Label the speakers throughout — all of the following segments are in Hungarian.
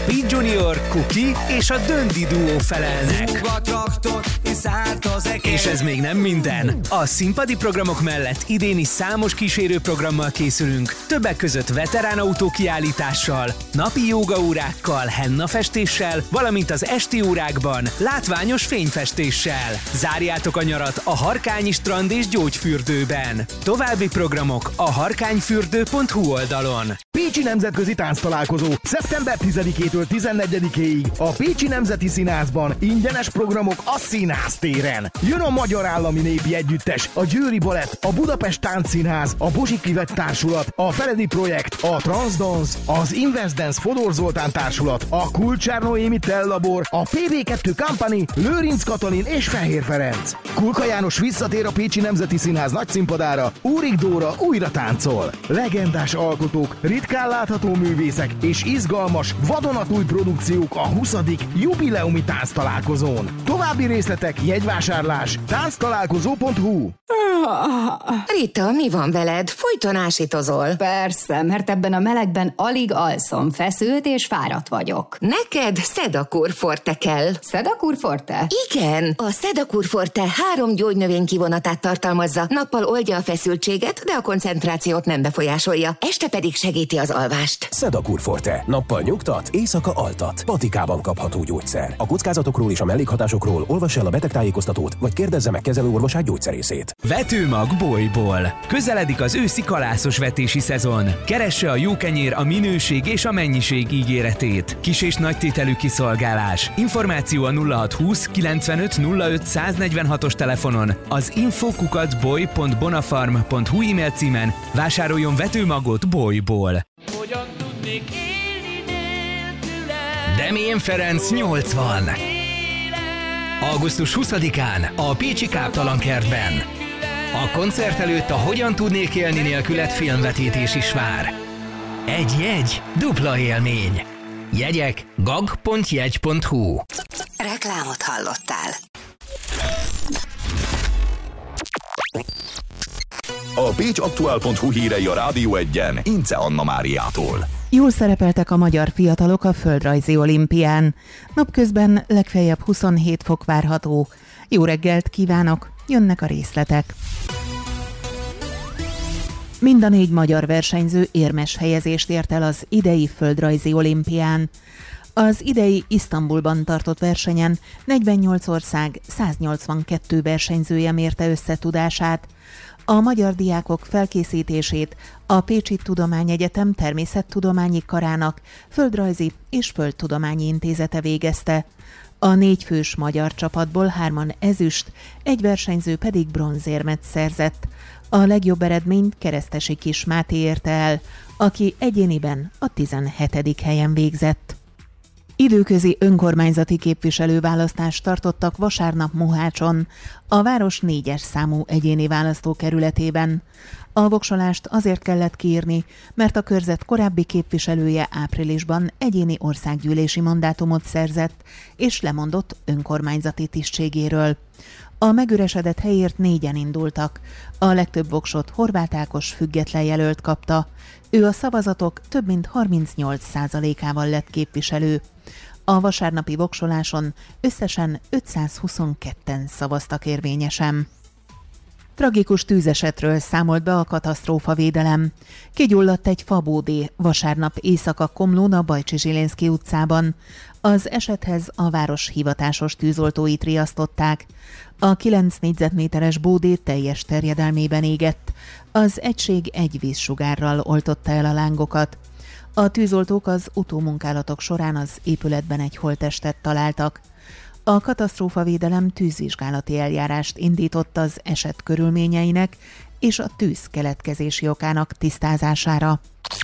Speaker 1: Beat Junior, Kuki és a Döndi duó felelnek. És ez még nem minden. A színpadi programok mellett idén is számos kísérőprogrammal készülünk, többek között veterán autókiállítással, napi jógaórákkal, hennafestéssel, valamint az esti órákban látványos fényfestéssel. Zárjátok a nyarat a Harkányi Strand és Gyógyfürdőben. További programok a harkányfürdő.hu oldalon.
Speaker 2: Pécsi Nemzetközi Tánctalálkozó szeptember 10-től 14-ig a Pécsi Nemzeti Színházban, ingyenes programok a Színház téren. Jön a Magyar Állami Népi Együttes, a Győri Balett, a Budapest Táncszínház, a Bozsik Ivett Társulat, a Feledi Projekt, a Transdance, az Invest Dance Fodor Zoltán Társulat, a Kulcsár Noémi Tellabor, a PB2 Company, Lőrinc Katalin és Fehér Ferenc. Kulka János visszatér a Pécsi Nemzeti Színház nagyszínpadára, Úrik Dóra újra táncol. Legendás alkotók, ritkán látható művészek és izgalmas, vadonatúj produkciók a 20. jubileumi tánctalálkozón. További részletek, jegyvásárlás, tánctalálkozó.hu.
Speaker 3: Rita, mi van veled? Folyton ásítozol.
Speaker 4: Persze, mert ebben a melegben alig alszom, feszült és fáradt vagyok.
Speaker 3: Neked Sedakur Forte kell.
Speaker 4: Sedakur Forte?
Speaker 3: Igen, a Sedakur Forte 3 gyógynövény kivonatát tartalmazza. Nappal oldja a feszültséget, de a koncentrációt nem befolyásolja. Este pedig segíti az alvást.
Speaker 5: Sedakur Forte. Nappal nyugtat, éjszaka altat. Patikában kapható gyógyszer. A kockázatokról és a mellékhatásokról olvass el a betegtájékoztatót, vagy kérdezze meg kezelőorvosát gyógyszerészét.
Speaker 1: Vetőmag Bolyból. Közeledik az őszi kalászos vetési szezon. Keresse a jó kenyér a minőség és a mennyiség ígéretét. Kis és nagy tételű kiszolgálás. Információ a 0620 95 05 146-os telefonon, az info@boly.bonafarm.hu e-mail címen. Vásároljon vetőmagot Bolyból.
Speaker 6: Hogyan tudnék élni nélküle?
Speaker 7: Demén Ferenc 80. Augusztus 20-án a Pécsi Káptalankertben. A koncert előtt a Hogyan tudnék élni nélkület filmvetítés is vár. Egy jegy, dupla élmény. Jegyek gag.jegy.hu.
Speaker 3: Reklámot hallottál.
Speaker 8: A pécsaktuál.hu hírei a Rádió 1-en Ince Anna Máriától.
Speaker 9: Jól szerepeltek a magyar fiatalok a földrajzi olimpián. Napközben legfeljebb 27 fok várható. Jó reggelt kívánok, jönnek a részletek. Mind a 4 magyar versenyző érmes helyezést ért el az idei földrajzi olimpián. Az idei Isztambulban tartott versenyen 48 ország 182 versenyzője mérte össze tudását. A magyar diákok felkészítését a Pécsi Tudományegyetem Természettudományi Karának Földrajzi és Földtudományi Intézete végezte. A 4 fős magyar csapatból 3-an ezüst, egy versenyző pedig bronzérmet szerzett. A legjobb eredményt Keresztesi Kis Máté érte el, aki egyéniben a 17. helyen végzett. Időközi önkormányzati képviselőválasztást tartottak vasárnap Mohácson, a város 4-es számú egyéni választókerületében. A voksolást azért kellett kiírni, mert a körzet korábbi képviselője áprilisban egyéni országgyűlési mandátumot szerzett, és lemondott önkormányzati tisztségéről. A megüresedett helyért 4-en indultak. A legtöbb voksot Horváth Ákos független jelölt kapta. Ő a szavazatok több mint 38%-ával lett képviselő. A vasárnapi voksoláson összesen 522-en szavaztak érvényesen. Tragikus tűzesetről számolt be a katasztrófavédelem. Kigyulladt egy fabódé vasárnap éjszaka Komlón a Bajcsi Zsilinszky utcában. Az esethez a város hivatásos tűzoltóit riasztották. A 9 négyzetméteres bódé teljes terjedelmében égett. Az egység egy vízsugárral oltotta el a lángokat. A tűzoltók az utómunkálatok során az épületben egy holttestet találtak. A katasztrófavédelem tűzvizsgálati eljárást indított az eset körülményeinek és a tűz keletkezési okának tisztázására.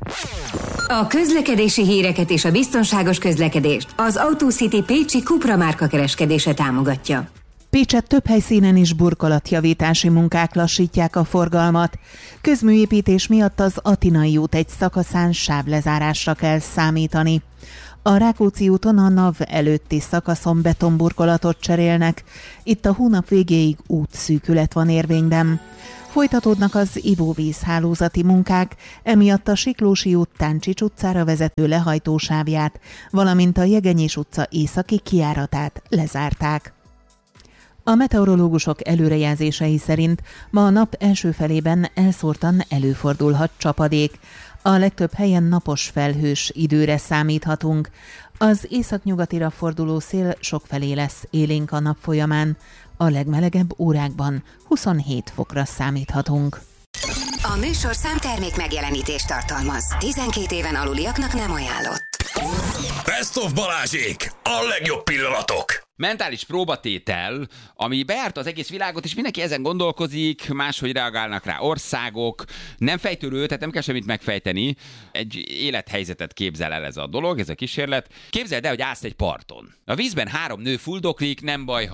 Speaker 10: A közlekedési híreket és a biztonságos közlekedést az AutoCity Pécsi Cupra márka kereskedése támogatja.
Speaker 9: Pécset több helyszínen is burkolatjavítási munkák lassítják a forgalmat. Közműépítés miatt az Atinai út egy szakaszán sávlezárásra kell számítani. A Rákóczi úton a NAV előtti szakaszon betonburkolatot cserélnek. Itt a hónap végéig útszűkület van érvényben. Folytatódnak az ivóvízhálózati munkák, emiatt a Siklósi út Táncsics utcára vezető lehajtósávját, valamint a Jegenyés utca északi kijáratát lezárták. A meteorológusok előrejelzései szerint ma a nap első felében elszórtan előfordulhat csapadék. A legtöbb helyen napos felhős időre számíthatunk. Az északnyugatira forduló szél sokfelé lesz élénk a nap folyamán. A legmelegebb órákban 27 fokra számíthatunk.
Speaker 10: A műsorszám termék megjelenítést tartalmaz. 12 éven aluliaknak nem ajánlott.
Speaker 11: Best of Balázsék! A legjobb pillanatok!
Speaker 12: Mentális próbatétel, ami bejárta az egész világot, és mindenki ezen gondolkozik, máshogy reagálnak rá országok. Nem fejtörő, tehát nem kell semmit megfejteni. Egy élethelyzetet képzel el ez a dolog, ez a kísérlet. Képzeld el, hogy állsz egy parton. A vízben 3 nő fuldoklik, nem baj,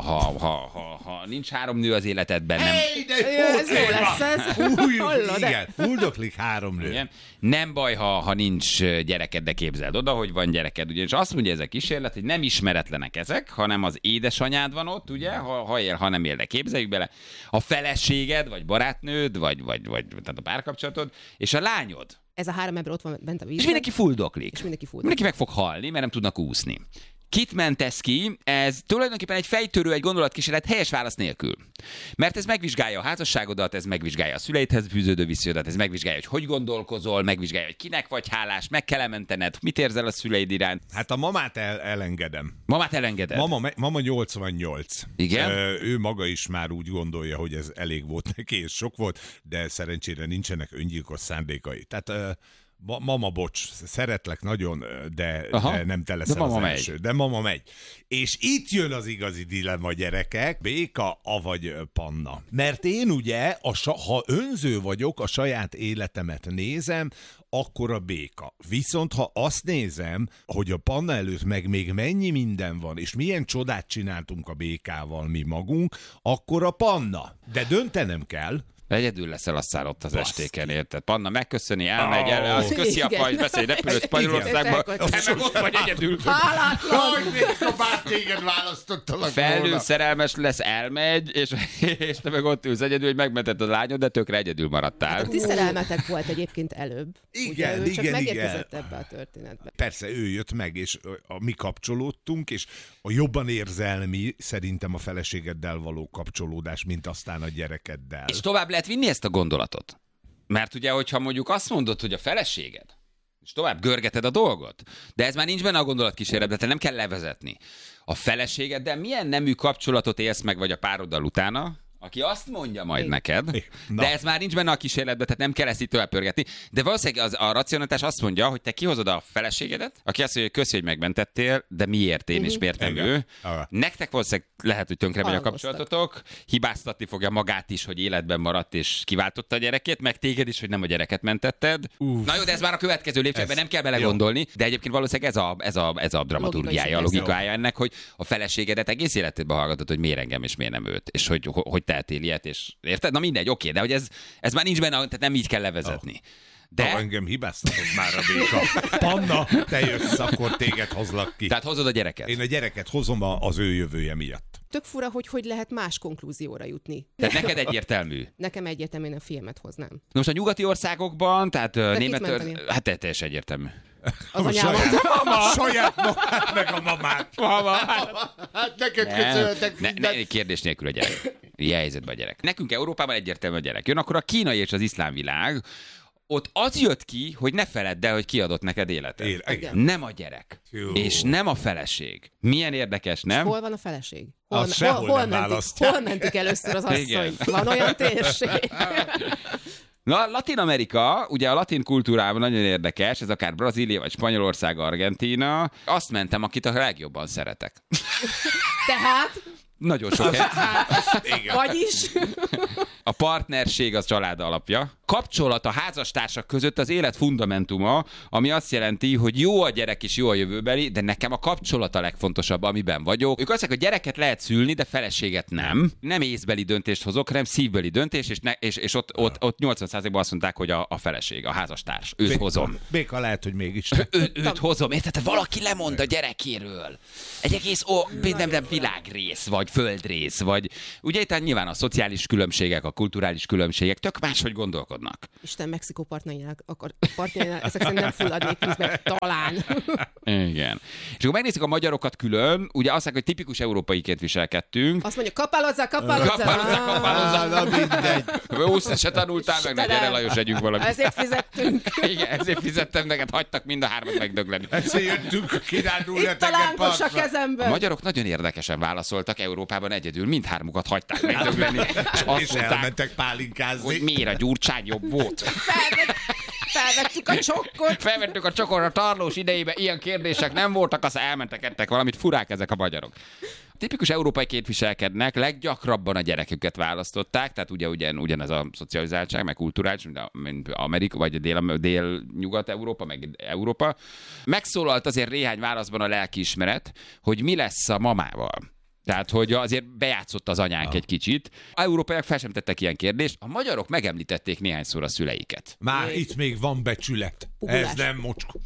Speaker 12: ha nincs 3 nő az életedben. Nem.
Speaker 13: Hey, de ez jó lesz ez. Igen, fuldoklik 3 nő.
Speaker 12: Igen. Nem baj, ha nincs gyereked, de képzeld oda, hogy van gyereked. Ugyanis azt mondja ez a kísérlet, hogy nem ismeretlenek ezek, hanem az édesanyád van ott, ugye, ha él, ha nem él, de képzeljük bele, a feleséged, vagy barátnőd, vagy tehát a párkapcsolatod, és a lányod.
Speaker 14: Ez a 3 ember ott van bent a vízben.
Speaker 12: És mindenki fuldoklik.
Speaker 14: És
Speaker 12: mindenki meg fog halni, mert nem tudnak úszni. Kit mentesz ki? Ez tulajdonképpen egy fejtörő, egy gondolatkísérlet helyes válasz nélkül. Mert ez megvizsgálja a házasságodat, ez megvizsgálja a szüleidhez fűződő viszonyodat, ez megvizsgálja, hogy gondolkozol, megvizsgálja, hogy kinek vagy hálás, meg kell mentened, mit érzel a szüleid iránt.
Speaker 13: Hát a mamát elengedem.
Speaker 12: Mamát elengeded?
Speaker 13: Mama 88.
Speaker 12: Igen?
Speaker 13: Ő maga is már úgy gondolja, hogy ez elég volt neki, és sok volt, de szerencsére nincsenek öngyilkos szándékai. Tehát mama, bocs, szeretlek nagyon, de nem te leszel az első. De mama megy. És itt jön az igazi dilemma, gyerekek, béka, avagy panna. Mert én ugye, ha önző vagyok, a saját életemet nézem, akkor a béka. Viszont ha azt nézem, hogy a panna előtt meg még mennyi minden van, és milyen csodát csináltunk a békával mi magunk, akkor a panna. De döntenem kell.
Speaker 12: Egyedül leszel aztán ott az estéken, érted? Panna megköszöni, elmegy, azt köszi apa, és beszélj repülőt Spanyolországba, te meg ott vagy egyedül.
Speaker 13: Hogy bár téged választottalak
Speaker 12: Felnő szerelmes lesz, elmegy, és te meg ott ülsz egyedül, hogy megmented a lányod, de tökre egyedül maradtál.
Speaker 14: Hát a ti szerelmetek volt egyébként előbb.
Speaker 13: Igen,
Speaker 14: ugye, ő csak megérkezett ebbe a történetbe.
Speaker 13: Persze, ő jött meg, és mi kapcsolódtunk, és a jobban érzelmi szerintem a feleségeddel való kapcsolódás, mint aztán a gyerekeddel.
Speaker 12: És tovább lehet vinni ezt a gondolatot. Mert ugye, hogyha mondjuk azt mondod, hogy a feleséged, és tovább görgeted a dolgot, de ez már nincs benne a gondolatkísérletben, tehát nem kell levezetni. A feleségeddel milyen nemű kapcsolatot élsz meg, vagy a pároddal utána, aki azt mondja majd neked, de ez már nincs benne a kísérletben, tehát nem kell ezt itt tovább pörgetni. De valószínűleg a racionalitás azt mondja, hogy te kihozod a feleségedet, aki azt mondja, hogy köszi, hogy megmentettél, de miért én és miért nem ő. Nektek valószínűleg lehet, hogy tönkre megy a kapcsolatotok, hibáztatni fogja magát is, hogy életben maradt és kiváltotta a gyerekét, meg téged is, hogy nem a gyereket mentetted. Na jó, de ez már a következő lépcsőben, nem kell belegondolni, de egyébként valószínűleg ez a dramaturgiája, a logikája ennek, hogy a feleségedet egész életedben hallgatod, hogy miért engem és miért nem őt, és hogy tehetél ilyet, és érted? Na mindegy, oké, de hogy ez már nincs benne, tehát nem így kell levezetni.
Speaker 13: De engem hibáztatod már a béka. Panna, te jössz, akkor téged hozlak ki.
Speaker 12: Tehát hozod a gyereket?
Speaker 13: Én a gyereket hozom az ő jövője miatt.
Speaker 14: Tök fura, hogy lehet más konklúzióra jutni.
Speaker 12: Tehát neked egyértelmű?
Speaker 14: Nekem egyértelműen a filmet hoznám.
Speaker 12: Most a nyugati országokban, tehát hát teljesen egyértelmű.
Speaker 14: Az anyámat.
Speaker 13: Saját magát, meg a mamát.
Speaker 12: Mama.
Speaker 13: Hát neked köszönhetek
Speaker 12: minden. Kérdés nélkül a gyerek. Ilyen helyzetben a gyerek. Nekünk Európában egyértelmű a gyerek. Jön akkor a kínai és az iszlám világ. Ott az jött ki, hogy ne feledd el, hogy kiadott neked életet. Nem a gyerek. És nem a feleség. Milyen érdekes, nem?
Speaker 14: És hol van a feleség?
Speaker 13: Hol
Speaker 14: mentik először az asszony? Van olyan térség?
Speaker 12: Na, Latin-Amerika, ugye a latin kultúrában nagyon érdekes, ez akár Brazília, vagy Spanyolország, Argentína. Azt mentem, akit a legjobban szeretek.
Speaker 14: Tehát?
Speaker 12: Nagyon sok
Speaker 14: Vagyis?
Speaker 12: A partnerség az család alapja. Kapcsolat a házastársak között az élet fundamentuma, ami azt jelenti, hogy jó a gyerek és jó a jövőbeli, de nekem a kapcsolat a legfontosabb, amiben vagyok. Ők azt mondják, hogy gyereket lehet szülni, de feleséget nem. Nem észbeli döntést hozok, hanem szívbeli döntés, és ott 80%-ban azt mondták, hogy a feleség, a házastárs. Őt hozom.
Speaker 13: Béka lehet, hogy mégis.
Speaker 12: Őt hozom. Érted? Valaki lemond a gyerekéről. Egy egész nem világrész vagy vagy földrész, vagy ugye itt nyilván a szociális különbségek, a kulturális különbségek tök máshogy gondolkodnak.
Speaker 14: Isten Mexikó partjainál ezek szerint nem fulladnék vízbe, talán.
Speaker 12: Igen. És akkor megnézzük a magyarokat külön, ugye azt mondják, hogy tipikus európaiként viselkedtünk.
Speaker 14: Azt mondja, kapálózzá.
Speaker 12: Na mindegy. Úszni se tanultál meg, ne gyere Lajos, együnk valamit.
Speaker 14: Ezért fizettünk.
Speaker 12: Igen, ezért fizettem neked, hagytak mind a hármat megdögleni.
Speaker 13: Ezért jöttünk kirándulni a
Speaker 14: Itt a lángos a kezemben.
Speaker 12: A magyarok nagyon érdekesen válaszoltak, Európában egyedül mindhármukat hagyták megdögleni. És azt
Speaker 13: elmentek pálinkázni.
Speaker 12: Hogy miért a Gyurcsány jobb volt.
Speaker 14: Felvettük a csokkot.
Speaker 12: Felvettük a csokkot a Tarlós idejében, ilyen kérdések nem voltak, aztán elmentek, ettek valamit, furák ezek a magyarok. Tipikus európai viselkednek, leggyakrabban a gyereküket választották, tehát ugyanez a szocializáltság, meg kulturális, mint Amerika, vagy Dél-Nyugat-Európa, meg Európa. Megszólalt azért néhány válaszban a lelkiismeret, hogy mi lesz a mamával. Tehát, hogy azért bejátszott az anyánk egy kicsit. A európaiak fel sem tettek ilyen kérdést, a magyarok megemlítették néhányszor a szüleiket.
Speaker 13: Már itt még van becsület. Ez nem mocskos.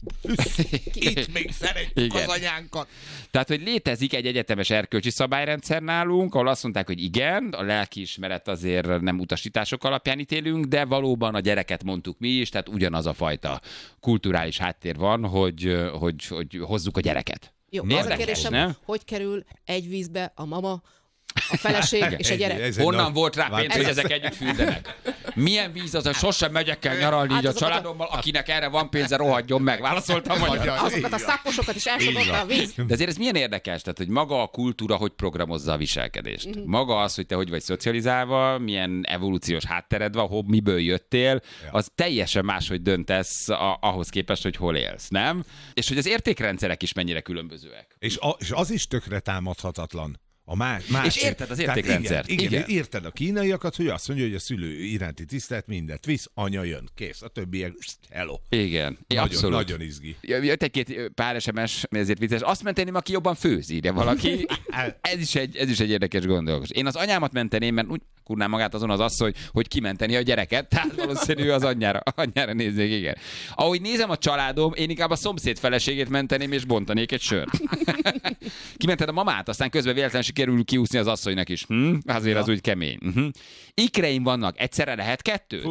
Speaker 13: Itt még szeretjük az anyánkat.
Speaker 12: Tehát, hogy létezik egy egyetemes erkölcsi szabályrendszer nálunk, ahol azt mondták, hogy igen, a lelkiismeret azért nem utasítások alapján ítélünk, de valóban a gyereket mondtuk mi is, tehát ugyanaz a fajta kulturális háttér van, hogy hozzuk a gyereket.
Speaker 14: Jó, az a kérdésem, hogy kerül egy vízbe a mama, a feleség és a gyerek?
Speaker 12: Honnan volt rá pénz, hogy ezek együtt fürdenek? Milyen víz az, hogy sosem megyek el nyaralni így a családommal, akinek erre van pénze, rohadjon meg. Válaszoltam magyar.
Speaker 14: Azokat a szaposokat is elsodorta a víz.
Speaker 12: De azért ez milyen érdekes, tehát, hogy maga a kultúra hogy programozza a viselkedést. Maga az, hogy te hogy vagy szocializálva, milyen evolúciós háttered van, miből jöttél, az teljesen máshogy döntesz ahhoz képest, hogy hol élsz, nem? És hogy az értékrendszerek is mennyire különbözőek.
Speaker 13: És az is tökre támadhatatlan.
Speaker 12: És érted az értékrendszert.
Speaker 13: Igen, érted a kínaiakat, hogy azt mondja, hogy a szülő iránti tisztelet mindent visz, anya jön, kész, a többiek, hello.
Speaker 12: Igen,
Speaker 13: nagyon izgi.
Speaker 12: Jött egy-két pár SMS, ezért vicces. Azt menteném, aki jobban főz, írja valaki. Ez is egy érdekes gondolkodás. Én az anyámat menteném, mert úgy kurná magát azon az asszony, hogy kimenteni a gyereket, tehát valószínű az anyjára nézzék, igen. Ahogy nézem a családom, én inkább a szomszéd feleségét menteném, és bontanék egy sört. Kimented a mamát, aztán közben véletlenül sikerül kiúszni az asszonynak is. Azért az úgy kemény. Ikreim vannak, egyszerre lehet kettőt?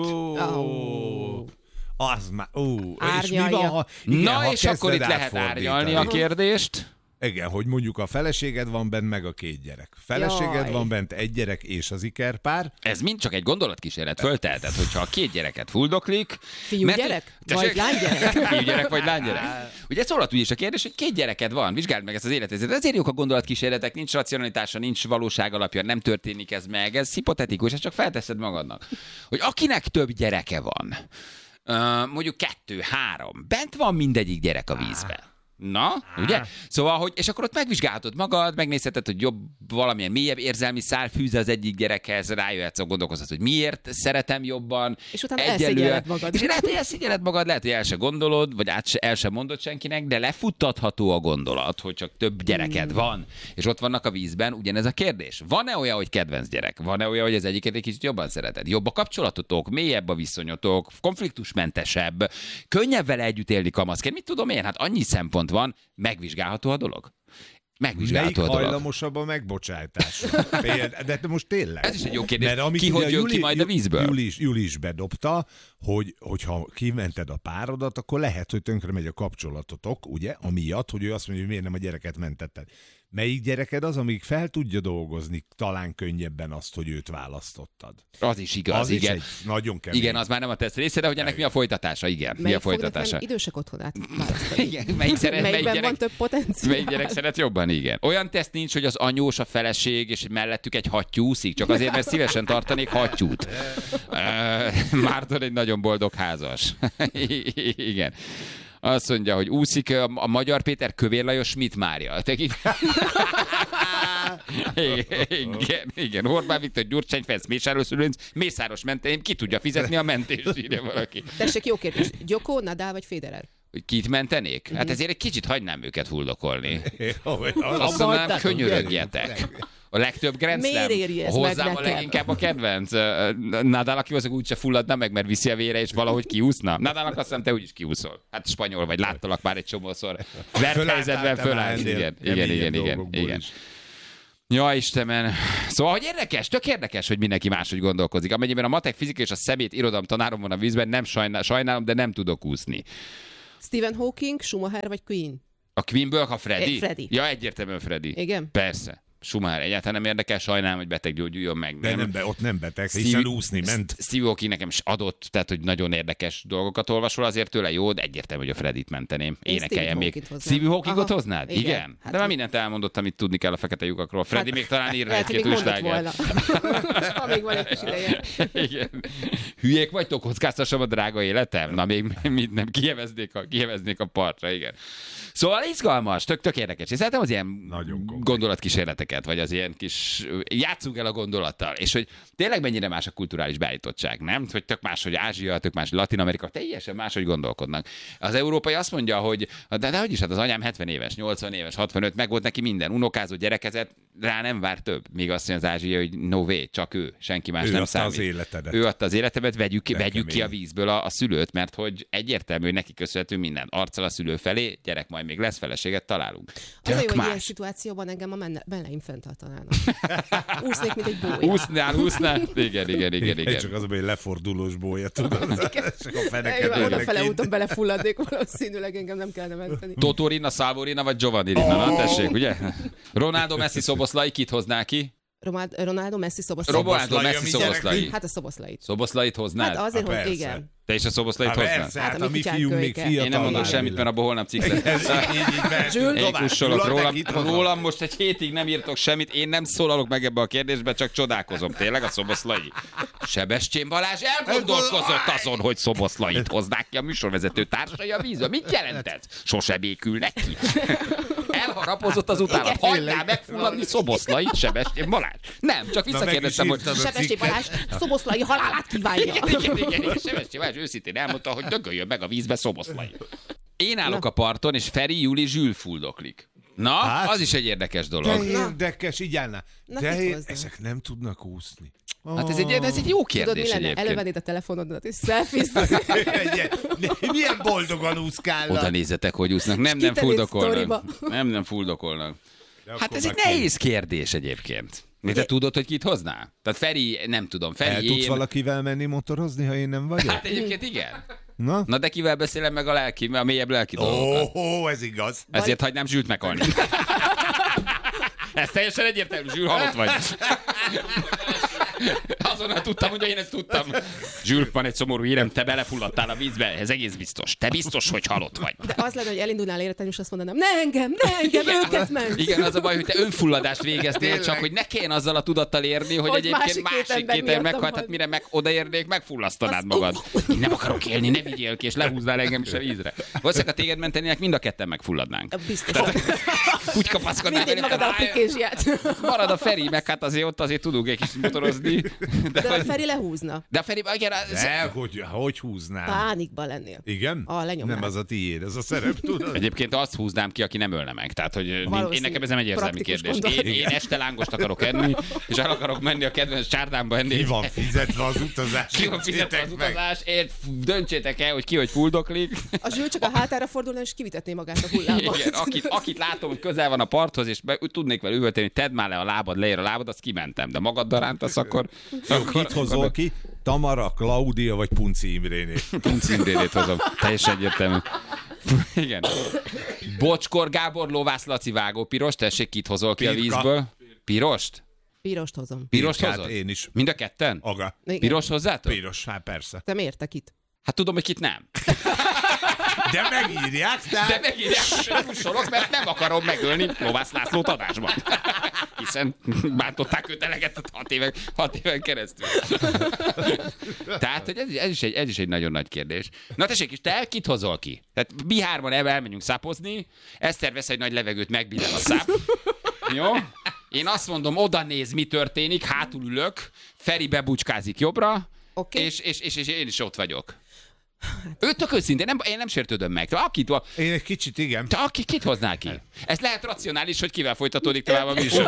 Speaker 13: Az már,
Speaker 14: és mi van,
Speaker 12: és akkor itt lehet árnyalni a kérdést.
Speaker 13: Igen, hogy mondjuk a feleséged van bent, meg a két gyerek. Feleséged van bent, egy gyerek és az ikerpár.
Speaker 12: Ez mind csak egy gondolatkísérlet, fölteheted, hogyha a két gyereket fuldoklik.
Speaker 14: Fiúgyerek? Vagy lánygyerek?
Speaker 12: Fiúgyerek vagy lánygyerek. Ugye szólhat úgy is a kérdés, hogy két gyereked van, vizsgáld meg ezt az életet. Ezért jók a gondolatkísérletek, nincs racionalitása, nincs valóság alapja, nem történik ez meg, ez hipotetikus, ezt csak felteszed magadnak. Hogy akinek több gyereke van, mondjuk 2-3, bent van mindegyik gyerek a vízben. Na, ugye? Szóval, hogy, és akkor ott megvizsgálhatod magad, megnézheted, hogy jobb valamilyen mélyebb érzelmi szál fűz az egyik gyerekhez, rájöhetsz, gondolkozhatsz, hogy miért szeretem jobban.
Speaker 14: És utána elszégyelled magad.
Speaker 12: És lehet, hogy elszégyelled magad, lehet, hogy el se gondolod, vagy el sem mondod senkinek, de lefuttatható a gondolat, hogy csak több gyereked van, és ott vannak a vízben, ugyanez a kérdés. Van-e olyan, hogy kedvenc gyerek? Van-e olyan, hogy az egyiket egy kicsit jobban szereted? Jobb a kapcsolatotok, mélyebb a viszonyotok, konfliktusmentesebb, könnyebb vele együtt élni kamaszként? Mit tudom én? Hát annyi szempont van, megvizsgálható a dolog.
Speaker 13: Melyik hajlamosabb a megbocsátásra? De most tényleg.
Speaker 12: Ez is egy jó kérdés. Ki hogy jön ki majd a vízből?
Speaker 13: Juli is bedobta, hogyha kimented a párodat, akkor lehet, hogy tönkre megy a kapcsolatotok, ugye? Amiatt, hogy ő azt mondja, hogy miért nem a gyereket mentetted. Melyik gyereked az, amíg fel tudja dolgozni talán könnyebben azt, hogy őt választottad?
Speaker 12: Az is igaz,
Speaker 13: az
Speaker 12: igen.
Speaker 13: Is nagyon kemény.
Speaker 12: Igen, az már nem a teszt része, de hogy ennek mi a folytatása? Igen, mi a folytatása?
Speaker 14: Idősek otthonát választani.
Speaker 12: Igen,
Speaker 14: melyikben van több potenciál?
Speaker 12: Melyik gyerek szeret jobban? Igen. Olyan teszt nincs, hogy az anyós, a feleség, és mellettük egy hattyú úszik, csak azért, mert szívesen tartanék hattyút. Márton egy nagyon boldog házas. Igen. Azt mondja, hogy úszik a Magyar Péter, Kövér Lajos, Schmidt Mária. Igen. Orbán Viktor, Gyurcsány Ferenc, Mészáros Lőrinc, Mészáros mentén, ki tudja fizetni a mentést, írja valaki.
Speaker 14: Tessék, jó kérdés. Gyoko, Nadal vagy Federer?
Speaker 12: Hogy kit mentenék? Hát ezért egy kicsit hagynám őket fuldokolni. Azt mondanám, könyörögjetek. A legtöbb Grand Slam, hozzám a leginkább a kedvenc. Nadal, aki azok úgyse fulladna meg, mert viszi a vére, és valahogy kiúszna. Nadalnak azt hiszem, te úgyis kiúszol. Hát spanyol vagy, láttalak már egy csomószor. Verthelyzetben fölállsz. Igen. Ja, Istenem. Szóval, hogy érdekes, tök érdekes, hogy mindenki máshogy gondolkozik. Amennyiben a matek, fizika és a szemét irodalom tanárom van a vízben, nem sajnálom, de nem tudok úszni.
Speaker 14: Stephen Hawking, Schumacher vagy Queen?
Speaker 12: A Queenből a Freddy?
Speaker 14: Freddy.
Speaker 12: Ja, egyértelműen Freddy.
Speaker 14: Igen?
Speaker 12: Persze. Schumacher egyáltalán nem érdekel, sajnálom, hogy beteg gyógyuljon meg.
Speaker 13: De ott nem beteg, hiszen úszni ment.
Speaker 12: Steve Hawking nekem is adott, tehát hogy nagyon érdekes dolgokat olvasol, azért tőle jó, de egyértelmű, hogy a Freddit menteném. Énekeljem még. Steve Hawkingot hoznád? Igen. Hát de már mindent elmondott, amit tudni kell a fekete lyukakról. Freddy még talán írna egy-két újságot.
Speaker 14: Ha még van egy kis ideje.
Speaker 12: Igen. Hülyék vagytok, kockáztassam a drága életem? Na még mit nem, kiheveznék a partra, igen. Szóval izgalmas, tök érdekes. Én szeretem az ilyen gondolatkísérleteket, vagy az ilyen kis... Játszunk el a gondolattal, és hogy tényleg mennyire más a kulturális beállítottság, nem? Hogy tök más, hogy Ázsia, tök más, Latin Amerika, teljesen máshogy gondolkodnak. Az európai azt mondja, hogy de hogy is, hát az anyám 70 éves, 80 éves, 65, meg volt neki minden, unokázó, gyerekezett, rá nem vár több. Míg azt mondja az Ázsia, hogy no way, csak ő, senki más nem számít. Ő adta az életedet, vegyük ki a vízből a szülőt, mert hogy egyértelmű, hogy neki köszönhető minden. Arccal a szülő felé, gyerek majd még lesz, feleséget találunk.
Speaker 14: Az a jó, hogy ilyen szituációban engem a melleim fenntartanának. Úsznék, mint egy bója.
Speaker 12: Úsznál. Igen.
Speaker 13: Csak az, hogy lefordulós bója, tudod? Csak a feneket.
Speaker 14: A fele úton belefulladnék, valószínűleg engem nem kellene menteni.
Speaker 12: Totorina, Salvorina vagy Giovanni Rina, na tessék, ugye? Ronaldo, Messi, Szoboszlai, kit hozná ki?
Speaker 14: Ronaldo, Messi, Szoboszlai. Hát a Szoboszlait.
Speaker 12: Szoboszlait hoznád?
Speaker 14: Hát azért, hogy igen.
Speaker 12: Te is a Szoboszlait hoznád?
Speaker 13: Hát a mi fiúk még fiatal.
Speaker 12: Én nem mondok semmit, mert abból holnap cikk lesz. Én kussolok rólam. Most egy hétig nem írtok semmit, én nem szólalok meg ebbe a kérdésbe, csak csodálkozom. Tényleg a Szoboszlai. Sebestyén Balázs elgondolkozott azon, hogy Szoboszlait hoznák ki a műsorvezető társai a vízbe. Mit jelent ez? Sose békülnek ki. Elharapozott az utálat. Hagyjál megfulladni Szoboszlait, Sebestyén Balázs. Nem, csak visszakérdeztem, hogy
Speaker 14: Sebestyén Balázs Szoboszlai halálát kívánja.
Speaker 12: Igen, Sebestyén Balázs őszintén elmondta, hogy dögöljön meg a vízbe Szoboszlai. Én állok a parton, és Feri, Juli, Zsül fuldoklik. Na, hát, az is egy érdekes dolog.
Speaker 13: De érdekes, így állná. Ezek nem tudnak úszni.
Speaker 12: Hát ez egy jó kérdés.
Speaker 14: Tudod, mi lenne? Elővennéd a telefonodat, és selfie-t.
Speaker 13: Milyen boldogan úszkálnak.
Speaker 12: Oda nézzetek, hogy úsznak. Nem fuldokolnak. Nem fuldokolnak. Hát ez egy nehéz kérdés egyébként. Te tudod, hogy kit hoznál? Tehát Feri, nem tudom. Feri,
Speaker 13: el tudsz valakivel menni motorozni, ha én nem vagyok?
Speaker 12: Hát egyébként igen. Na de kivel beszélem meg a mélyebb lelki dolgokat?
Speaker 13: Ez igaz.
Speaker 12: Ezért hagynám Zsült meghalni. Ez teljesen egyértelmű, Zsül, halott vagy. Azonnal tudtam, hogy én ezt tudtam. Zsül, van egy szomorú hírem, te belefulladtál a vízbe, ez egész biztos. Te biztos, hogy halott vagy.
Speaker 14: De az lenne, hogy elindulnál életen, és azt mondanám, ne engem, őket menj.
Speaker 12: Igen, az a baj, hogy te önfulladást végeznél, csak hogy ne kelljen azzal a tudattal érni, hogy egyébként másik két ember meghalt, tehát mire odaérnék, megfullasztanád magad. Én nem akarok élni, ne vigyél ki, és lehúznál engem is a vízre. Valószínűleg, ha téged mentenének, mind a ketten megfulladnánk.
Speaker 14: Biztos.
Speaker 12: Úgy kapaszkodnál.
Speaker 14: Mindig magad a pikézsiát.
Speaker 12: Marad a Feri, meg hát azért ott azért tudunk egy kis motorozni.
Speaker 14: De a Feri lehúzna.
Speaker 12: De a Feri, igen,
Speaker 13: hogy húznám?
Speaker 14: Pánikba lennél.
Speaker 13: Igen? Nem az a tiéd, ez a szerep, tudod?
Speaker 12: Egyébként azt húznám ki, aki nem ölne meg. Tehát, hogy én nekem ez nem egy érzelmi kérdés. Én este lángost akarok enni, és el akarok menni a kedvenc csárdámba enni.
Speaker 13: Ki van fizetve az utazás?
Speaker 12: Döntsétek el, hogy ki hogy fuldoklik.
Speaker 14: A Zsül csak a hátára fordulna, és kivitetné magát a hullámba.
Speaker 12: Igen, akit látom, hogy közel van a parthoz, és tudnék vele üvölteni, tedd már le a lábad, leér a lábad, azt kimentem. De magaddal rántasz, akkor
Speaker 13: kit hozol ki? Tamara, Klaudia vagy Punci Imrénét?
Speaker 12: Punci Imrénét hozom. Teljesen egyértelmű. Igen. Bocskor Gábor, Lovász Laci, Vágó Piros, tessék, kit hozol ki a vízből? Pirost?
Speaker 14: Pirost hozom.
Speaker 12: Pirost hozod?
Speaker 13: Én is.
Speaker 12: Mind a ketten?
Speaker 13: Aga.
Speaker 12: Piros hozzátok?
Speaker 13: Piros, hát persze.
Speaker 14: Te miért te kit?
Speaker 12: Hát tudom, hogy kit nem.
Speaker 13: De megírják, tehát...
Speaker 12: De megírják, sorok, mert nem akarom megölni Lovász Lászlót adásban. Hiszen bántották őt eleget 6 éven keresztül. Tehát, hogy ez is egy nagyon nagy kérdés. Na tessék, és te kit hozol ki? Tehát mi hárman elmenjünk szápozni, Eszter vesz egy nagy levegőt, megbillen a száp. Jó? Én azt mondom, oda néz, mi történik, hátul ülök, Feri bebucskázik jobbra,
Speaker 14: okay.
Speaker 12: és én is ott vagyok. Ő tök őszintén, én nem sértődöm meg.
Speaker 13: Én egy kicsit, igen.
Speaker 12: Te kit hoznál ki? Ez lehet racionális, hogy kivel folytatódik tovább a műsor.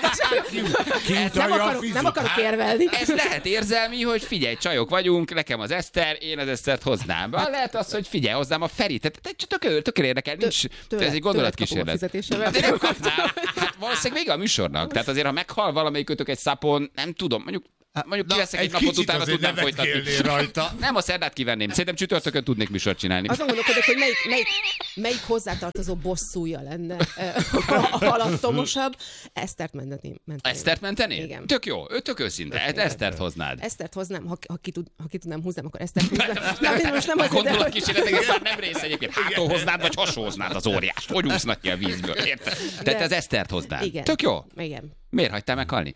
Speaker 14: Nem akarok érvelni.
Speaker 12: Ez lehet érzelmi, hogy figyelj, csajok vagyunk, nekem az Eszter, én az Esztert hoznám. Lehet az, hogy figyelj, hoznám a Ferit. Tökre érdekel, nincs. Ez egy gondolatkísérlet. De nem kapnál. Hát valószínűleg vége a műsornak. Tehát azért, ha meghal valamelyikőtök egy szapon, nem tudom, mondjuk kiveszek egy napot utána tudnám folytatni.
Speaker 13: Rajta.
Speaker 12: Nem a szerdát kivenném. Szerintem csütörtökön tudnék műsort csinálni.
Speaker 14: Azon gondolkodok, hogy melyik hozzátartozó bosszúja lenne a halattomosabb. Esztert menteném.
Speaker 12: Esztert mentenél?
Speaker 14: Igen.
Speaker 12: Tök jó, ő tök őszinte. Esztert hoznád.
Speaker 14: Esztert hoznám, ha ki tudnám húznám, akkor Esztert húznám. Most nem
Speaker 12: a gondolatkísérletek már nem rész egyébként. Hától hoznád, vagy hasonhoznád az óriást. Hogy úsznak ki a vízből, érted? Tehát az Esztert hoznád.
Speaker 14: Igen.
Speaker 12: Tök jó.
Speaker 14: Igen.
Speaker 12: Miért hagytál meghalni?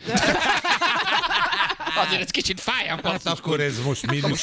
Speaker 12: Azért ez kicsit fáján.
Speaker 13: Hát akkor ez most mínusz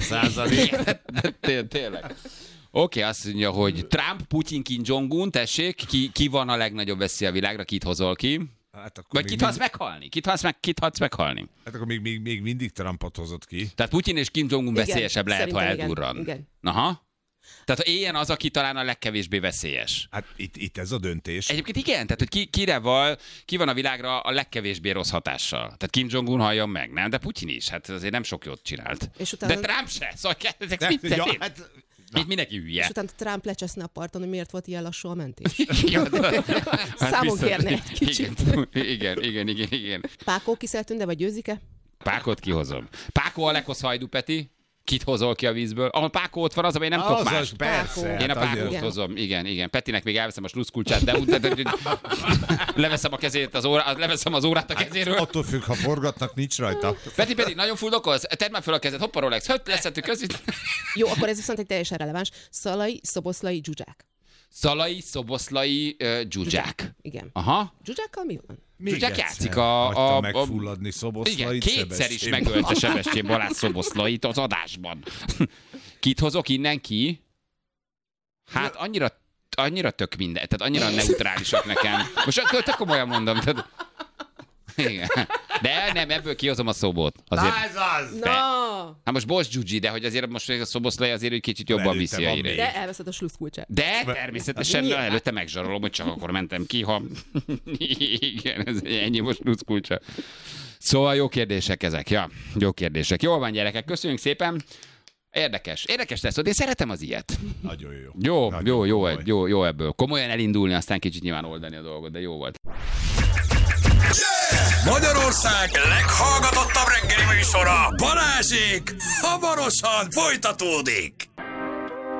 Speaker 13: 50%.
Speaker 12: Tényleg. Oké, azt mondja, hogy Trump, Putyin, Kim Jong-un, tessék, ki van a legnagyobb veszély a világra, kit hozol ki?
Speaker 13: Hát
Speaker 12: vagy kit hagysz meghalni? Kit hagysz meghalni?
Speaker 13: Hát akkor még mindig Trumpot hozott ki.
Speaker 12: Tehát Putyin és Kim Jong-un veszélyesebb lehet, ha eldurran.
Speaker 14: Igen.
Speaker 12: Aha. Tehát ha éljen az, aki talán a legkevésbé veszélyes.
Speaker 13: Hát itt ez a döntés.
Speaker 12: Egyébként igen, tehát hogy ki van a világra a legkevésbé rossz hatással. Tehát Kim Jong-un halljon meg, nem? De Putyin is, hát azért nem sok jót csinált.
Speaker 14: Utána...
Speaker 12: De Trump se, szóval ezek mit tették? Itt mindenki hülye.
Speaker 14: És utána Trump lecseszne a parton, hogy miért volt ilyen lassú a mentés. Számon kérne egy kicsit.
Speaker 12: Igen.
Speaker 14: Pákó Kiszeltünde, vagy győzik-e?
Speaker 12: Pákót kihozom. Pákó Alekhoz Hajdu, Peti. Kit hozol ki a vízből? Ahol Pákó ott van, az, amely nem tudok más.
Speaker 13: Persze.
Speaker 12: Én a Pákót hozom. Igen. Petinek még elveszem a sluszkulcsát, de leveszem a kezét, leveszem az órát a kezéről.
Speaker 13: Attól függ, ha forgatnak, nincs rajta.
Speaker 12: Peti pedig nagyon fuldokoz. Tedd már fel a kezed, hoppa Rolex, leszettük között.
Speaker 14: Jó, akkor ez viszont egy teljesen releváns. Szalai, Szoboszlai, Zsuzsák.
Speaker 12: Szalai, Szoboszlai, Zsuzsák.
Speaker 14: Igen.
Speaker 12: Aha.
Speaker 14: Zsuzsákkal mi van?
Speaker 12: Zsuzsák játszik
Speaker 13: hagyta megfulladni Szoboszlait.
Speaker 12: Igen, kétszer is megölte Sebestyén Balázs Szoboszlait az adásban. Kit hozok innen ki? Hát annyira tök minden, tehát annyira neutrálisak nekem. Most tök komolyan mondom. Tehát... Igen. De nem, ebből kihozom a Szobót. Azért...
Speaker 13: Ez az!
Speaker 14: No.
Speaker 12: Hát most bocs, Gyugyi, de hogy azért most a Szoboszlai azért egy kicsit jobban viszi a híreit.
Speaker 14: De elveszed a sluszkulcsát.
Speaker 12: De természetesen előtte megzsarolom, hogy csak akkor mentem ki, ha... Igen, ez ennyi most sluszkulcsa. Szóval jó kérdések ezek, ja. Jó kérdések. Jól van, gyerekek, köszönjük szépen. Érdekes lesz, de én szeretem az ilyet.
Speaker 13: Nagyon jó.
Speaker 12: Jó ebből. Komolyan elindulni, aztán kicsit nyilván oldani a dolgot, de jó volt.
Speaker 11: Magyarország leghallgatottabb reggeli műsora, Balázsék, hamarosan folytatódik.